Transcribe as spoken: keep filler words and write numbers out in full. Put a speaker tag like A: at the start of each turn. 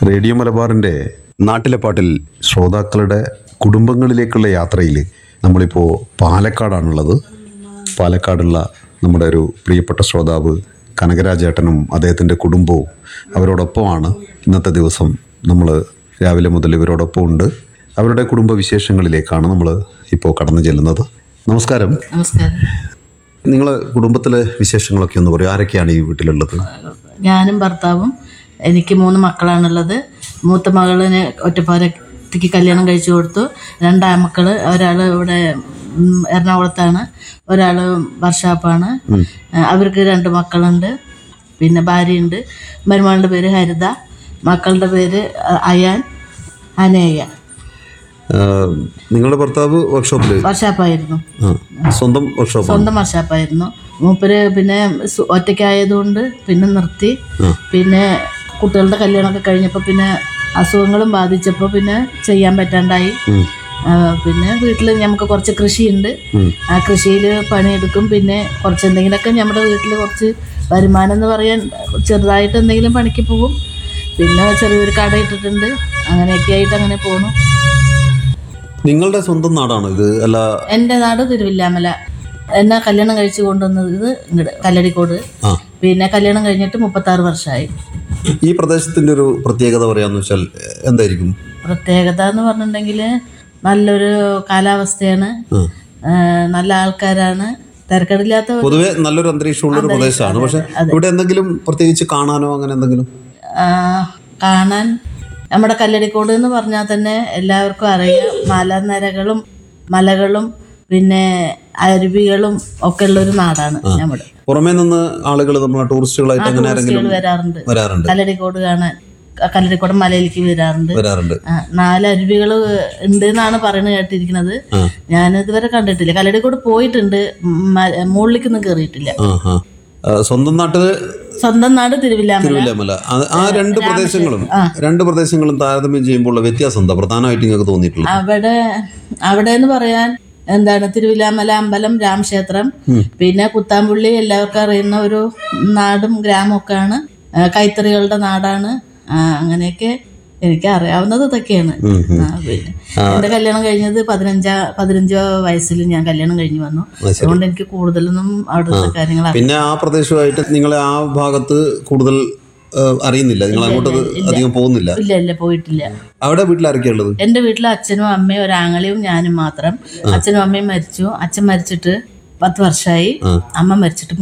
A: Radio മലബാറിൻ്റെ നാട്ടിലെ പാട്ടിൽ ശ്രോതാക്കളുടെ കുടുംബങ്ങളിലേക്കുള്ള യാത്രയിൽ നമ്മളിപ്പോൾ പാലക്കാടാണുള്ളത്. പാലക്കാടുള്ള നമ്മുടെ ഒരു പ്രിയപ്പെട്ട ശ്രോതാവ് കനകരാജേട്ടനും അദ്ദേഹത്തിൻ്റെ കുടുംബവും അവരോടൊപ്പമാണ് ഇന്നത്തെ ദിവസം. നമ്മൾ രാവിലെ മുതൽ ഇവരോടൊപ്പം ഉണ്ട്. അവരുടെ കുടുംബ വിശേഷങ്ങളിലേക്കാണ് നമ്മൾ ഇപ്പോൾ കടന്നു ചെല്ലുന്നത്. നമസ്കാരം.
B: നമസ്കാരം.
A: നിങ്ങളെ കുടുംബത്തിലെ വിശേഷങ്ങളൊക്കെ ഒന്ന് പറയും. ആരൊക്കെയാണ് ഈ വീട്ടിലുള്ളത്?
B: ഞാനും ഭർത്താവും, എനിക്ക് മൂന്ന് മക്കളാണുള്ളത്. മൂത്ത മകളിന് ഒറ്റപ്പാലത്തേക്ക് കല്യാണം കഴിച്ചു കൊടുത്തു. രണ്ടാമക്കൾ, ഒരാൾ ഇവിടെ എറണാകുളത്താണ്, ഒരാൾ വർഷാപ്പാണ്. അവർക്ക് രണ്ട് മക്കളുണ്ട്, പിന്നെ ഭാര്യയുണ്ട്. മരുമകളുടെ പേര് ഹരിത, മക്കളുടെ പേര് അയാൻ, അനേയ.
A: നിങ്ങളുടെ ഭർത്താവ് വർക്ക്ഷോപ്പിൽ
B: വർഷാപ്പായിരുന്നു.
A: സ്വന്തം വർക്ക്ഷോപ്പ്
B: സ്വന്തം വർഷാപ്പായിരുന്നു. മൂപ്പര് പിന്നെ ഒറ്റയ്ക്കായതുകൊണ്ട് പിന്നെ നിർത്തി. പിന്നെ കുട്ടികളുടെ കല്യാണമൊക്കെ കഴിഞ്ഞപ്പോൾ പിന്നെ അസുഖങ്ങളും ബാധിച്ചപ്പോൾ പിന്നെ ചെയ്യാൻ പറ്റാണ്ടായി. പിന്നെ വീട്ടിൽ നമുക്ക് കുറച്ച് കൃഷിയുണ്ട്. ആ കൃഷിയിൽ പണിയെടുക്കും. പിന്നെ കുറച്ച് എന്തെങ്കിലുമൊക്കെ നമ്മുടെ വീട്ടിൽ കുറച്ച് വരുമാനം എന്ന് പറയാൻ ചെറുതായിട്ട് എന്തെങ്കിലും പണിക്ക് പോകും. പിന്നെ ചെറിയൊരു കട ഇട്ടിട്ടുണ്ട്. അങ്ങനെയൊക്കെ ആയിട്ട് അങ്ങനെ പോണു.
A: നിങ്ങളുടെ സ്വന്തം നാടാണോ ഇത്? അല്ല,
B: എൻ്റെ നാട് തിരുവില്ലാമല. എന്നെ കല്യാണം കഴിച്ച് കൊണ്ടുവന്നത് ഇത് ഇങ്ങോട്ട് കല്ലടിക്കോട്. പിന്നെ കല്യാണം കഴിഞ്ഞിട്ട് മുപ്പത്തി ആറ് വർഷമായി.
A: ഈ പ്രദേശത്തിന്റെ ഒരു പ്രത്യേകത പറയാന്ന് വെച്ചാൽ എന്തായിരിക്കും?
B: പ്രത്യേകത എന്ന് പറഞ്ഞിട്ടുണ്ടെങ്കിൽ നല്ലൊരു കാലാവസ്ഥയാണ്, നല്ല ആൾക്കാരാണ്, തിരക്കടില്ലാത്ത
A: പൊതുവെ നല്ലൊരു അന്തരീക്ഷമുള്ള ഒരു പ്രദേശമാണ്. പക്ഷെ ഇവിടെ എന്തെങ്കിലും പ്രത്യേകിച്ച് കാണാനോ അങ്ങനെ എന്തെങ്കിലും?
B: കാണാൻ നമ്മുടെ കല്ലടിക്കോട് എന്ന് പറഞ്ഞാൽ തന്നെ എല്ലാവർക്കും അറിയാം. മലനിരകളും മലകളും പിന്നെ അരുവികളും ഒക്കെ ഉള്ളൊരു നാടാണ് നമ്മുടെ.
A: പുറമേ നിന്ന് ആളുകൾ നമ്മളെ ടൂറിസ്റ്റുകളായിട്ട് അങ്ങനെ ആരെങ്കിലും
B: വരാറുണ്ട്
A: വരാറുണ്ട്
B: കല്ലടിക്കോട് കാണാൻ. കല്ലടിക്കോട് മലയിലേക്ക് വരാറുണ്ട്.
A: വരാറുണ്ട്
B: നാല് അരുവികൾ ഉണ്ട് എന്നാണ് പറയുന്നത് കേട്ടിരിക്കുന്നത്. ഞാൻ ഇതുവരെ കണ്ടിട്ടില്ല. കല്ലടിക്കോട് പോയിട്ടുണ്ട്, മുകളിലേക്കൊന്നും കയറിയിട്ടില്ല.
A: സ്വന്തം നാട്ടില്
B: സ്വന്തം നാട് തിരുവില്ലാമല.
A: തിരുവില്ലാമല. ആ രണ്ട് പ്രദേശങ്ങളും രണ്ട് പ്രദേശങ്ങളും താരതമ്യം ചെയ്യുമ്പോൾ വ്യത്യാസം എന്താ പ്രധാനമായിട്ട് നിങ്ങൾക്ക് തോന്നിയിട്ടുള്ളത്?
B: അവിടെ അവിടെ എന്ന് പറയാൻ എന്താണ്, തിരുവില്ലാമല അമ്പലം, രാമക്ഷേത്രം, പിന്നെ കുത്താമ്പുള്ളി എല്ലാവർക്കും അറിയുന്ന ഒരു നാടും ഗ്രാമമൊക്കെയാണ്. കൈത്തറികളുടെ നാടാണ്. അങ്ങനെയൊക്കെ എനിക്ക് അറിയാവുന്നത് ഇതൊക്കെയാണ്. പിന്നെ എന്റെ കല്യാണം കഴിഞ്ഞത് പതിനഞ്ചാ പതിനഞ്ചോ വയസ്സിൽ ഞാൻ കല്യാണം കഴിഞ്ഞു വന്നു. അതുകൊണ്ട് എനിക്ക് കൂടുതലൊന്നും അവിടുത്തെ കാര്യങ്ങൾ.
A: പിന്നെ ആ പ്രദേശമായിട്ട് നിങ്ങളെ ആ ഭാഗത്ത് കൂടുതൽ അറിയുന്നില്ല, നിങ്ങൾ അങ്ങോട്ട് അധികം പോകുന്നില്ല?
B: ഇല്ല ഇല്ല പോയിട്ടില്ല.
A: അവിടെ വീട്ടിൽ ആരൊക്കെയാ ഉള്ളത്?
B: എന്റെ വീട്ടിൽ അച്ഛനും അമ്മയും ഒരാങ്ങളെയും ഞാനും മാത്രം. അച്ഛനും അമ്മയും മരിച്ചു. അച്ഛൻ മരിച്ചിട്ട് പത്ത് വർഷമായി, അമ്മ മരിച്ചിട്ട്